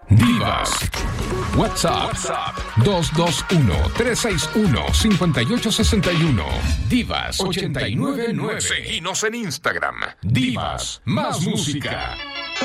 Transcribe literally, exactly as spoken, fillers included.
Divas. WhatsApp, WhatsApp dos dos uno, tres seis uno, cinco ocho seis uno. Divas ochenta y nueve nueve. Seguinos en Instagram. Divas más música.